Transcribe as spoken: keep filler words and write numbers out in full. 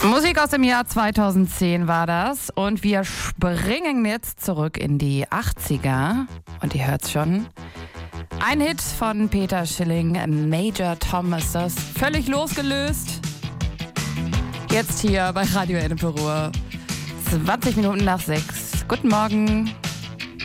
Musik aus dem Jahr zweitausendzehn war das und wir springen jetzt zurück in die achtziger und ihr hört's schon. Ein Hit von Peter Schilling, Major Tom ist das, völlig losgelöst. Jetzt hier bei Radio Ennepe Ruhr, zwanzig Minuten nach sechs. Guten Morgen.